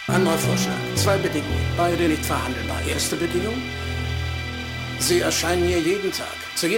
Anderer Vorschlag. 2 Bedingungen. Beide nicht verhandelbar. Erste Bedingung: Sie erscheinen hier jeden Tag.